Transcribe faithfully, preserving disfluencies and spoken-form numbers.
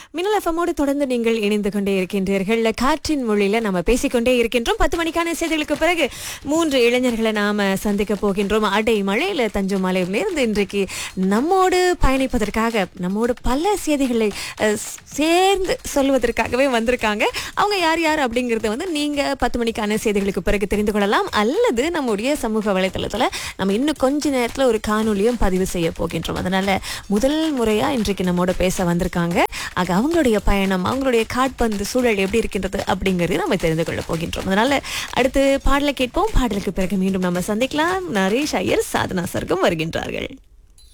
மின்னல் எஃப்எம்மோடு தொடர்ந்து நீங்கள் இணைந்து கொண்டே இருக்கின்றீர்கள். காற்றின் மொழியில நம்ம பேசிக்கொண்டே இருக்கின்றோம். பத்து மணிக்கான செய்திகளுக்கு பிறகு மூன்று இளைஞர்களை நாம சந்திக்க போகின்றோம். அடை மழையில தஞ்சம் மலையிலிருந்து இன்றைக்கு நம்மோடு பயணிப்பதற்காக நம்மோடு பல செய்திகளை அஹ், சேர்ந்து சொல்வதற்காகவே வந்திருக்காங்க. அவங்க யார் யார் அப்படிங்கறத வந்து நீங்க பத்து மணிக்கான செய்திகளுக்கு பிறகு தெரிந்து கொள்ளலாம். அல்லது நம்முடைய சமூக வலைத்தளத்துல நம்ம இன்னும் கொஞ்ச நேரத்துல ஒரு காணொலியும் பதிவு செய்ய போகின்றோம். அதனால முதல் முறையா இன்றைக்கு நம்மோட பேச வந்திருக்காங்க. ஆக அவங்களுடைய பயணம், அவங்களுடைய காட்பந்து சூழல் எப்படி இருக்கின்றது அப்படிங்கறதை நம்ம தெரிந்து கொள்ள போகின்றோம். அதனால அடுத்து பாடலை கேட்போம். பாடலுக்கு பிறகு மீண்டும் நம்ம சந்திக்கலாம். நரேஷ் ஐயர், சாதனா சர்க்கம் வருகின்றார்கள்.